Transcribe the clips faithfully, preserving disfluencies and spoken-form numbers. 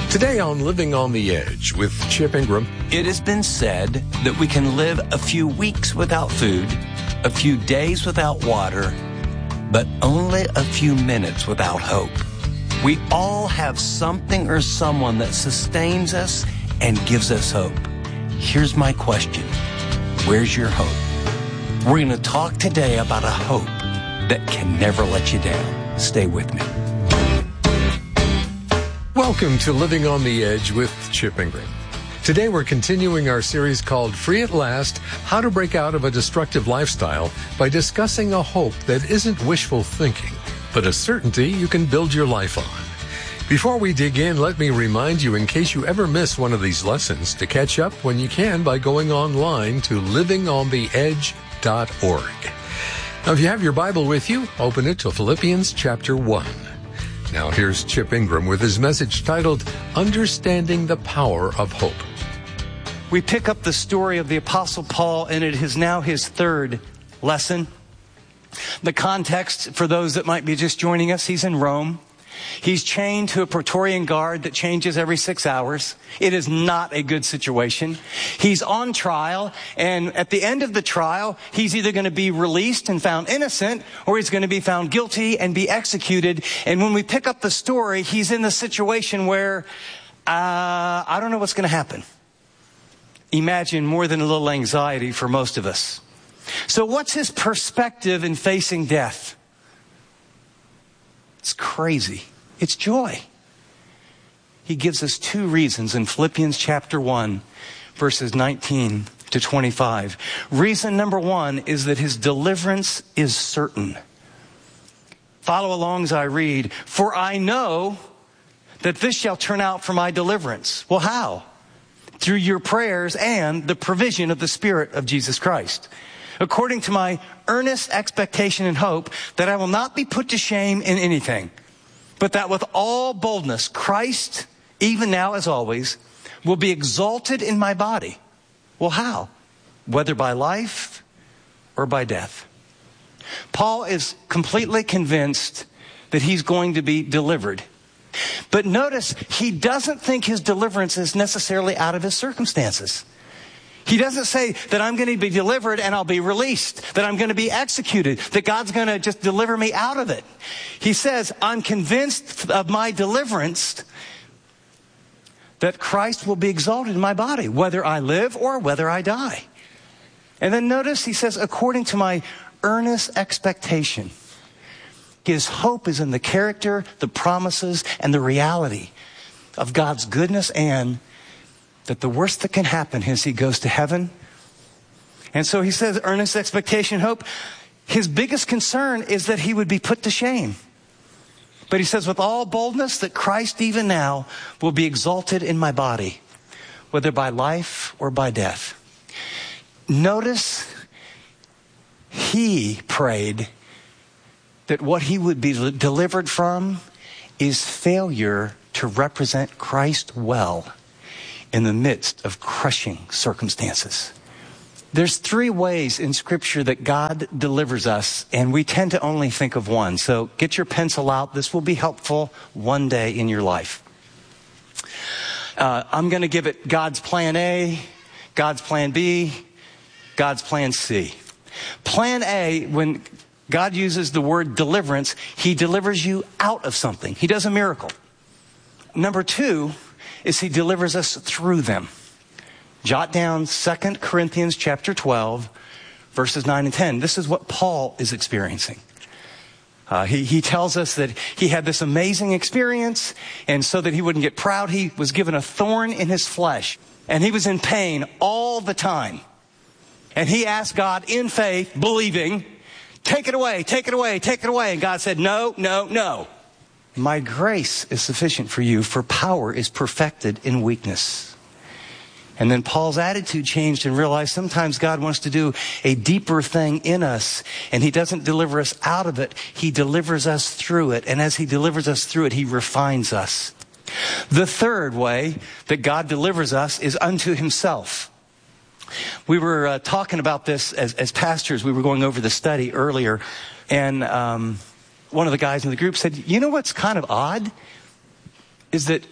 Today on Living on the Edge with Chip Ingram. It has been said that we can live a few weeks without food, a few days without water, but only a few minutes without hope. We all have something or someone that sustains us and gives us hope. Here's my question. Where's your hope? We're going to talk today about a hope that can never let you down. Stay with me. Welcome to Living on the Edge with Chip Ingram. Today we're continuing our series called Free at Last, How to Break Out of a Destructive Lifestyle by discussing a hope that isn't wishful thinking, but a certainty you can build your life on. Before we dig in, let me remind you, in case you ever miss one of these lessons, to catch up when you can by going online to living on the edge dot org. Now, if you have your Bible with you, open it to Philippians chapter one. Now, here's Chip Ingram with his message titled, Understanding the Power of Hope. We pick up the story of the Apostle Paul, and it is now his third lesson. The context, for those that might be just joining us, he's in Rome. He's chained to a Praetorian guard that changes every six hours. It is not a good situation. He's on trial, and at the end of the trial, he's either going to be released and found innocent, or he's going to be found guilty and be executed. And when we pick up the story, he's in the situation where, uh, I don't know what's going to happen. Imagine more than a little anxiety for most of us. So what's his perspective in facing death? It's crazy. It's joy. He gives us two reasons in Philippians chapter one, verses nineteen to twenty-five. Reason number one is that his deliverance is certain. Follow along as I read. For I know that this shall turn out for my deliverance. Well, how? Through your prayers and the provision of the Spirit of Jesus Christ. According to my earnest expectation and hope that I will not be put to shame in anything, but that with all boldness, Christ, even now as always, will be exalted in my body. Well, how? Whether by life or by death. Paul is completely convinced that he's going to be delivered. But notice, he doesn't think his deliverance is necessarily out of his circumstances. He doesn't say that I'm going to be delivered and I'll be released, that I'm going to be executed, that God's going to just deliver me out of it. He says, I'm convinced of my deliverance that Christ will be exalted in my body, whether I live or whether I die. And then notice he says, according to my earnest expectation. His hope is in the character, the promises, and the reality of God's goodness, and that the worst that can happen is he goes to heaven. And so he says, earnest expectation, hope. His biggest concern is that he would be put to shame. But he says, with all boldness, that Christ even now will be exalted in my body, whether by life or by death. Notice he prayed that what he would be delivered from is failure to represent Christ well in the midst of crushing circumstances. There's three ways in Scripture that God delivers us, and we tend to only think of one. So get your pencil out. This will be helpful one day in your life. Uh, I'm going to give it God's plan A, God's plan B, God's plan C. Plan A, when God uses the word deliverance, he delivers you out of something. He does a miracle. Number two is he delivers us through them. Jot down Second Corinthians chapter twelve, verses nine and ten. This is what Paul is experiencing. Uh, he, he tells us that he had this amazing experience, and so that he wouldn't get proud, he was given a thorn in his flesh, and he was in pain all the time. And he asked God in faith, believing, take it away, take it away, take it away. And God said, no, no, no. My grace is sufficient for you, for power is perfected in weakness. And then Paul's attitude changed and realized sometimes God wants to do a deeper thing in us, and he doesn't deliver us out of it. He delivers us through it. And as he delivers us through it, he refines us. The third way that God delivers us is unto himself. We were uh, talking about this as, as pastors. We were going over the study earlier, and um, one of the guys in the group said, you know what's kind of odd is that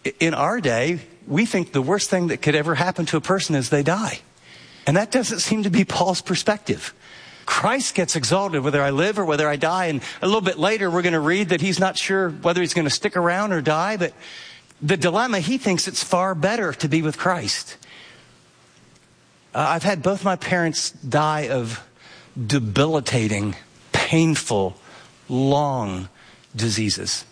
in our day, we think the worst thing that could ever happen to a person is they die. And that doesn't seem to be Paul's perspective. Christ gets exalted whether I live or whether I die. And a little bit later, we're going to read that he's not sure whether he's going to stick around or die. But the dilemma, he thinks it's far better to be with Christ. Uh, I've had both my parents die of debilitating, painful, long diseases.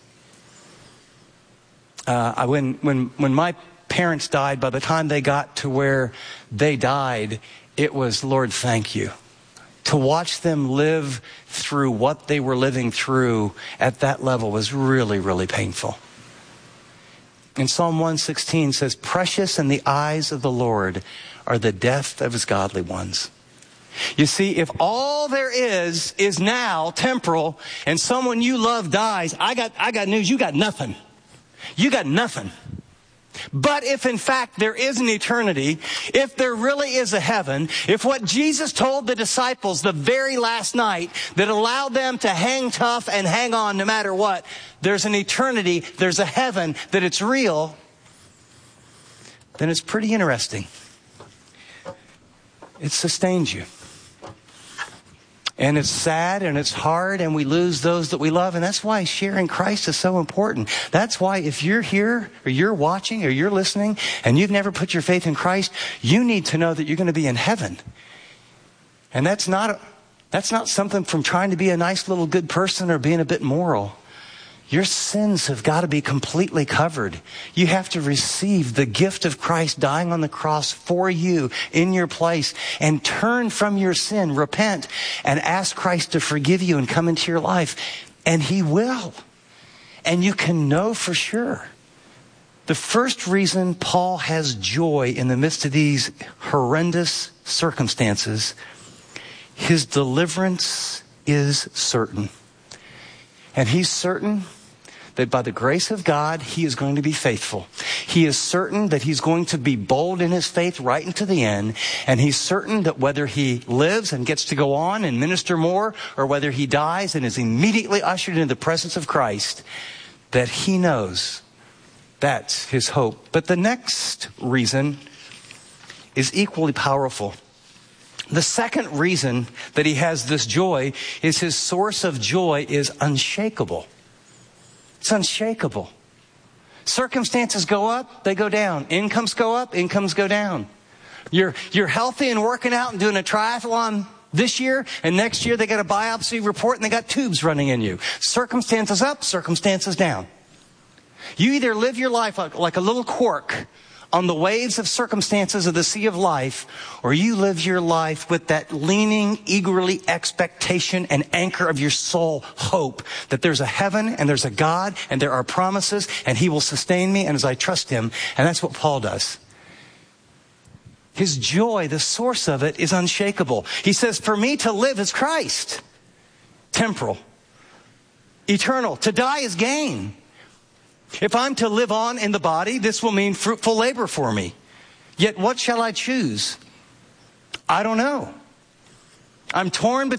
Uh, I, when, when, when my parents died, by the time they got to where they died, it was, Lord, thank you. To watch them live through what they were living through at that level was really, really painful. In Psalm one sixteen says, precious in the eyes of the Lord are the death of his godly ones. You see, if all there is is now temporal and someone you love dies, I got, I got news, you got nothing. You got nothing. But if in fact there is an eternity, if there really is a heaven, if what Jesus told the disciples the very last night that allowed them to hang tough and hang on no matter what, there's an eternity, there's a heaven, that it's real, then it's pretty interesting. It sustains you. And it's sad and it's hard and we lose those that we love. And that's why sharing Christ is so important. That's why if you're here or you're watching or you're listening and you've never put your faith in Christ, you need to know that you're going to be in heaven. And that's not, that's not something from trying to be a nice little good person or being a bit moral. Your sins have got to be completely covered. You have to receive the gift of Christ dying on the cross for you in your place and turn from your sin, repent, and ask Christ to forgive you and come into your life. And he will. And you can know for sure. The first reason Paul has joy in the midst of these horrendous circumstances, his deliverance is certain. And he's certain that by the grace of God, he is going to be faithful. He is certain that he's going to be bold in his faith right into the end. And he's certain that whether he lives and gets to go on and minister more, or whether he dies and is immediately ushered into the presence of Christ, that he knows that's his hope. But the next reason is equally powerful. The second reason that he has this joy is his source of joy is unshakable. It's unshakable. Circumstances go up, they go down. Incomes go up, incomes go down. You're, you're healthy and working out and doing a triathlon this year, and next year they got a biopsy report and they got tubes running in you. Circumstances up, circumstances down. You either live your life like, like a little cork on the waves of circumstances of the sea of life, or you live your life with that leaning, eagerly expectation and anchor of your soul hope that there's a heaven and there's a God and there are promises and he will sustain me and as I trust him. And that's what Paul does. His joy, the source of it, is unshakable. He says, for me to live is Christ. Temporal. Eternal. To die is gain. If I'm to live on in the body, this will mean fruitful labor for me. Yet what shall I choose? I don't know. I'm torn between